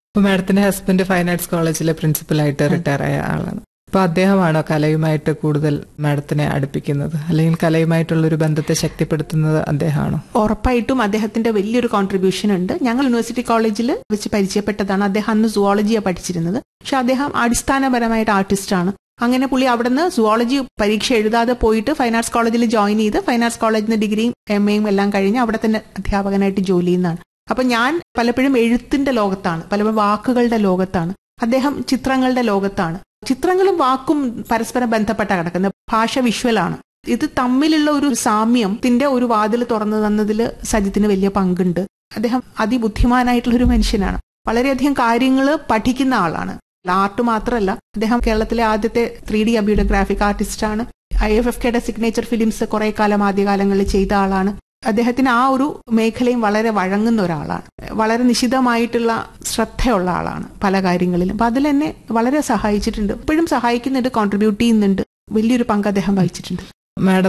അപ്പൊ മാഡത്തിന്റെ husband fine arts കോളേജിലെ പ്രിൻസിപ്പലായിട്ട് റിട്ടയർ ആയ ആളാണ്. അപ്പൊ അദ്ദേഹമാണോ കലയുമായിട്ട് കൂടുതൽ മാഡത്തിനെ അടുപ്പിക്കുന്നത്, അല്ലെങ്കിൽ കലയുമായിട്ടുള്ളൊരു ബന്ധത്തെ ശക്തിപ്പെടുത്തുന്നത് അദ്ദേഹമാണോ? ഉറപ്പായിട്ടും അദ്ദേഹത്തിന്റെ വലിയൊരു കോൺട്രിബ്യൂഷൻ ഉണ്ട്. ഞങ്ങൾ യൂണിവേഴ്സിറ്റി കോളേജിൽ വെച്ച് പരിചയപ്പെട്ടതാണ്. അദ്ദേഹം അന്ന് സുവോളജിയാണ് പഠിച്ചിരുന്നത്. പക്ഷെ അദ്ദേഹം അടിസ്ഥാനപരമായിട്ട് ആർട്ടിസ്റ്റാണ്. അങ്ങനെ പുള്ളി അവിടെ നിന്ന് സുവോളജി പരീക്ഷ എഴുതാതെ പോയിട്ട് ഫൈൻ ആർട്സ് കോളേജിൽ ജോയിൻ ചെയ്ത് ഫൈൻ ആർട്സ് കോളേജിൽ നിന്ന് ഡിഗ്രിയും MA എല്ലാം കഴിഞ്ഞ് അവിടെ തന്നെ അധ്യാപകനായിട്ട് ജോലി ചെയ്യുന്നതാണ്. അപ്പൊ ഞാൻ പലപ്പോഴും എഴുത്തിന്റെ ലോകത്താണ്, പലപ്പോഴും വാക്കുകളുടെ ലോകത്താണ്. അദ്ദേഹം ചിത്രങ്ങളുടെ ലോകത്താണ്. ചിത്രങ്ങളും വാക്കും പരസ്പരം ബന്ധപ്പെട്ട കിടക്കുന്നത്. ഭാഷ വിഷ്വലാണ്. ഇത് തമ്മിലുള്ള ഒരു സാമ്യത്തിന്റെ ഒരു വാതിൽ തുറന്നു തന്നതിൽ സജിത്തിന് വലിയ പങ്കുണ്ട്. അദ്ദേഹം അതിബുദ്ധിമാനായിട്ടുള്ള ഒരു മനുഷ്യനാണ്. വളരെയധികം കാര്യങ്ങൾ പഠിക്കുന്ന ആളാണ്. ആർട്ട് മാത്രമല്ല, അദ്ദേഹം കേരളത്തിലെ ആദ്യത്തെ 3D അബിയുടെ ഗ്രാഫിക് ആർട്ടിസ്റ്റാണ്. IFFKയുടെ സിഗ്നേച്ചർ ഫിലിംസ് കുറെ കാലം ആദ്യകാലങ്ങളിൽ ചെയ്ത ആളാണ്. അദ്ദേഹത്തിന് ആ ഒരു മേഖലയും വളരെ വഴങ്ങുന്ന ഒരാളാണ്. വളരെ നിശിതമായിട്ടുള്ള ശ്രദ്ധയുള്ള ആളാണ് പല കാര്യങ്ങളിലും. അപ്പൊ അതിൽ എന്നെ വളരെ സഹായിച്ചിട്ടുണ്ട്. ഇപ്പോഴും സഹായിക്കുന്നുണ്ട്, കോൺട്രിബ്യൂട്ട് ചെയ്യുന്നുണ്ട്. വലിയൊരു പങ്ക് അദ്ദേഹം വഹിച്ചിട്ടുണ്ട്. മാഡം